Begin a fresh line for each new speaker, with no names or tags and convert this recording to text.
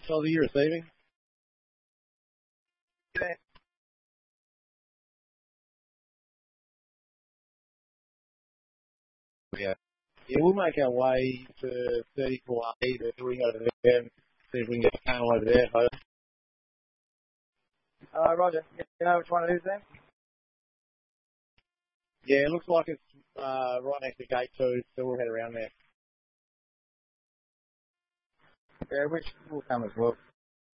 So are you receiving?
Yeah.
Yeah. Yeah, we'll make our way to 34A to ring over there and see if we can get a panel over there.
Roger. You know which one it is then?
Yeah, it looks like it's right next to gate 2, so we'll head around there.
Yeah, which will come as well.